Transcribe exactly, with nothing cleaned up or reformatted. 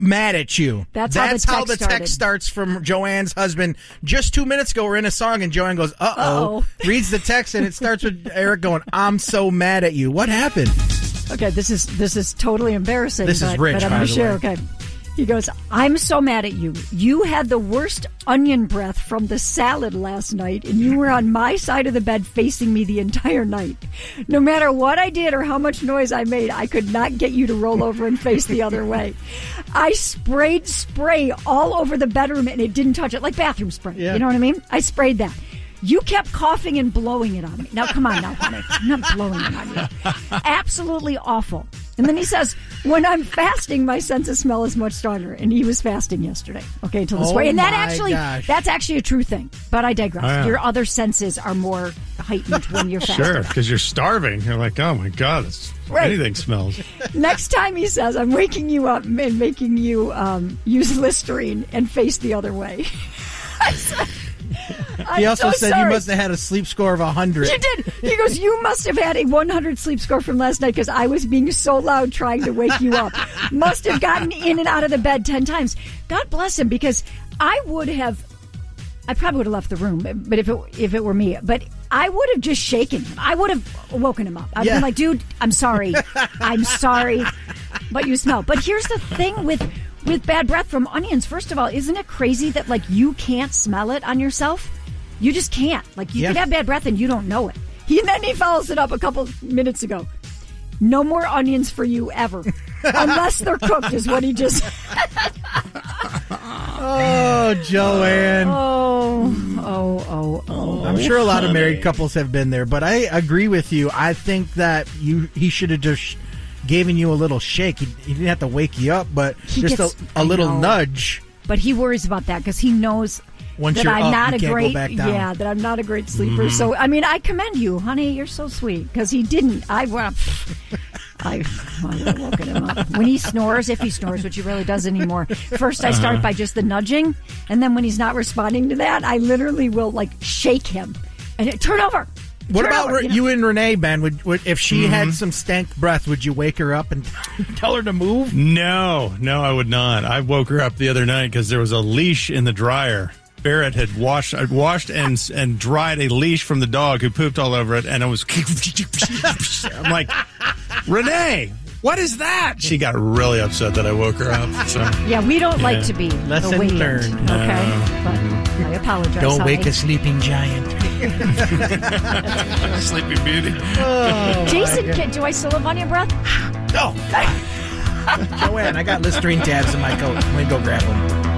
mad at you. That's, That's how how the the text, text starts from Joanne's husband. Just two minutes ago, we're in a song, and Joanne goes, uh-oh, Uh-oh. reads the text, and it starts with Eric going, I'm so mad at you. What happened? Okay, this is this is totally embarrassing. This but, is rich, but I'm by going the to share. way. Okay. He goes, I'm so mad at you. You had the worst onion breath from the salad last night, and you were on my side of the bed facing me the entire night. No matter what I did or how much noise I made, I could not get you to roll over and face the other way. I sprayed spray all over the bedroom, and it didn't touch it, like bathroom spray. Yeah. You know what I mean? I sprayed that. You kept coughing and blowing it on me. Now, come on now, honey. I'm not blowing it on you. Absolutely awful. And then he says, when I'm fasting, my sense of smell is much stronger. And he was fasting yesterday. Okay, until this Oh way. And that my actually, gosh. that's actually a true thing. But I digress. Oh, yeah. Your other senses are more heightened when you're fasting. Sure, because you're starving. You're like, oh my God, it's, Right. anything smells. Next time he says, I'm waking you up and making you um, use Listerine and face the other way. I said, He I'm also so said sorry. you must have had a sleep score of one hundred. You did. He goes, you must have had a one hundred sleep score from last night because I was being so loud trying to wake you up. Must have gotten in and out of the bed ten times. God bless him, because I would have, I probably would have left the room, but if it if it were me, but I would have just shaken him. I would have woken him up. I'd Yeah. been like, dude, I'm sorry. I'm sorry, but you smell. But here's the thing with with bad breath from onions. First of all, isn't it crazy that like you can't smell it on yourself? You just can't. Like, you Yeah. could have bad breath and you don't know it. He and then he follows it up a couple minutes ago. No more onions for you ever. Unless they're cooked, is what he just Oh, Joanne. Oh, oh, oh, oh. I'm sure a lot of married couples have been there, but I agree with you. I think that you he should have just given you a little shake. He, he didn't have to wake you up, but He just gets- a, a little I know. nudge. But he worries about that because he knows Once that you're I'm up, not you a can't go great, back down. yeah, that I'm not a great sleeper. So, I mean, I commend you, honey. You're so sweet because he didn't. I, well, I, I would have woken him up. When he snores, if he snores, which he really does anymore, first I start by just the nudging, and then when he's not responding to that, I literally will like shake him and it, turn over. What Turn about over, Re- you know? you and Renee, Ben? Would, would if she had some stank breath, would you wake her up and tell her to move? No, no, I would not. I woke her up the other night because there was a leash in the dryer. Barrett had washed, I'd washed and and dried a leash from the dog who pooped all over it, and it was. I'm like, Renee, what is that? She got really upset that I woke her up. So. Yeah, we don't like Yeah. to be Lesson awakened, learned. Okay, but I apologize. Don't honey. wake a sleeping giant. Sleeping Beauty. Jason, can, do I still have onion breath? No. Joanne, I got Listerine tabs in my coat. Let me go grab them.